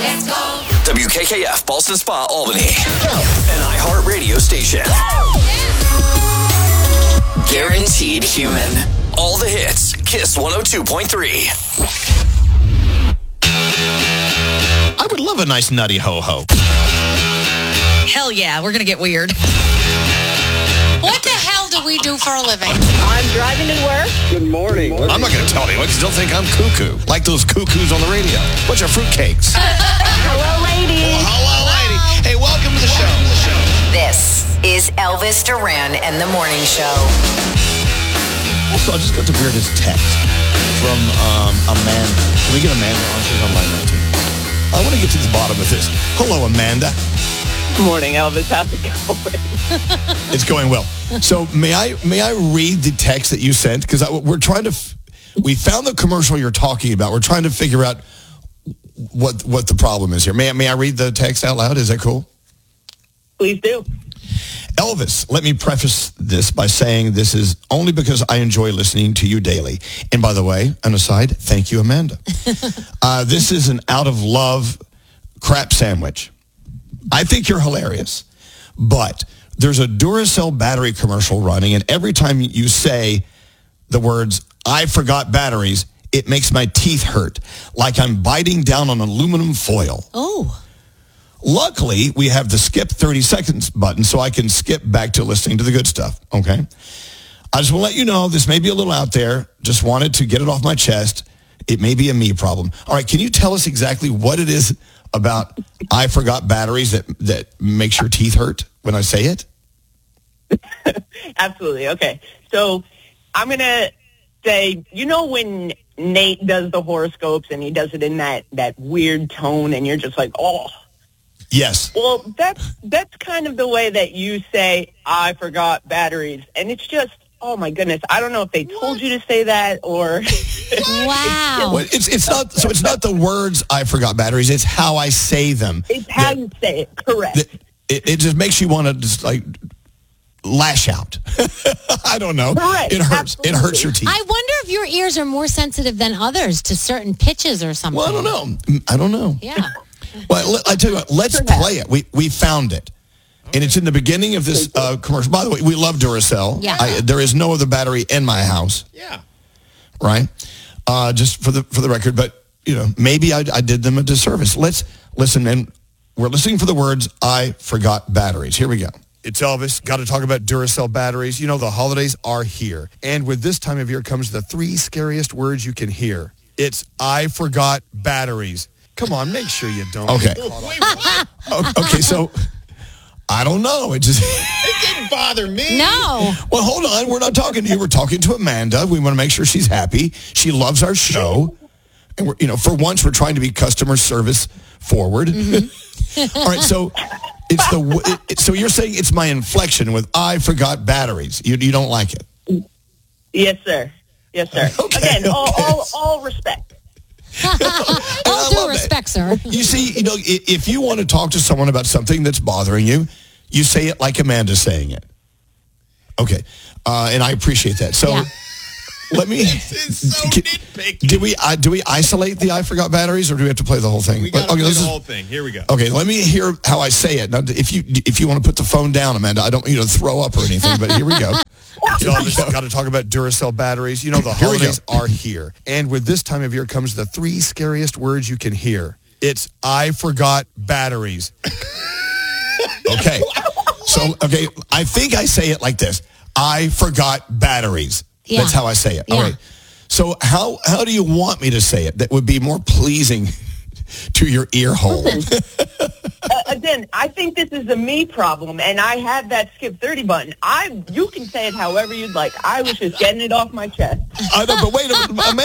Let's go. WKKF, Ballston Spa, Albany. An iHeartRadio station. Guaranteed human. All the hits. Kiss 102.3. I would love a nice nutty ho-ho. Hell yeah, we're going to get weird. What the hell do we do for a living? I'm driving to work. Good morning. I'm not going to tell anyone because they'll think I'm cuckoo. Like those cuckoos on the radio. Bunch of fruitcakes. Hello, lady. Well, hello, lady. Hey, welcome to the show. This is Elvis Duran and the Morning Show. Also, I just got the weirdest text from Amanda. Can we get Amanda on? She's on line 19. I want to get to the bottom of this. Hello, Amanda. Good morning, Elvis. How's it going? It's going well. So may I read the text that you sent? Because we're trying to, we found the commercial you're talking about. We're trying to figure out what the problem is here. May I read the text out loud? Is that cool? Please do. Elvis, let me preface this by saying this is only because I enjoy listening to you daily. And by the way, an aside, thank you, Amanda. This is an out of love crap sandwich. I think you're hilarious, but there's a Duracell battery commercial running, and every time you say the words, I forgot batteries, it makes my teeth hurt, like I'm biting down on aluminum foil. Oh. Luckily, we have the skip 30 seconds button, so I can skip back to listening to the good stuff, okay? I just want to let you know, this may be a little out there. Just wanted to get it off my chest. It may be a me problem. All right, can you tell us exactly what it is about I forgot batteries that makes your teeth hurt when I say it? Absolutely. Okay. So I'm going to say, you know when Nate does the horoscopes and he does it in that weird tone and you're just like, oh. Yes. Well, that's kind of the way that you say, I forgot batteries. And it's just, oh my goodness. I don't know if they told you to say that or... Wow. Well, it's not. So it's not the words I forgot batteries. It's how I say them. It's how you say it. Correct. It just makes you want to just like lash out. I don't know. Correct. It hurts. Absolutely. It hurts your teeth. I wonder if your ears are more sensitive than others to certain pitches or something. Well, I don't know. Yeah. Well, I tell you what. Let's play it. We found it. And it's in the beginning of this commercial. By the way, we love Duracell. Yeah. There is no other battery in my house. Yeah. Right? Just for the record, but maybe I did them a disservice. Let's listen, and we're listening for the words I forgot batteries. Here we go. It's Elvis. Got to talk about Duracell batteries. You know, the holidays are here. And with this time of year comes the 3 scariest words you can hear. It's I forgot batteries. Come on, make sure you don't. Okay. Wait, what? Okay, so I don't know. It just... It didn't bother me. No. Well, hold on. We're not talking to you. We're talking to Amanda. We want to make sure she's happy. She loves our show. And we're, for once, we're trying to be customer service forward. Mm-hmm. All right. So it's so you're saying it's my inflection with I forgot batteries. You don't like it? Yes, sir. Yes, sir. Okay, Again, okay. all respect. All due respect, sir. You see, if you want to talk to someone about something that's bothering you, you say it like Amanda's saying it. Okay. And I appreciate that. So let me... This is so nitpicky. Do we isolate the I forgot batteries, or do we have to play the whole thing? We got to play the whole thing. Here we go. Okay, let me hear how I say it. Now, if you want to put the phone down, Amanda, I don't want you to throw up or anything, but here we go. Got to talk about Duracell batteries. You know, the holidays are here. And with this time of year comes the 3 scariest words you can hear. It's I forgot batteries. Okay. So, I think I say it like this. I forgot batteries. Yeah. That's how I say it. Yeah. All right. So how do you want me to say it that would be more pleasing to your ear hole? Again, I think this is a me problem, and I have that skip 30 button. You can say it however you'd like. I was just getting it off my chest. I know, but wait a minute, Amanda.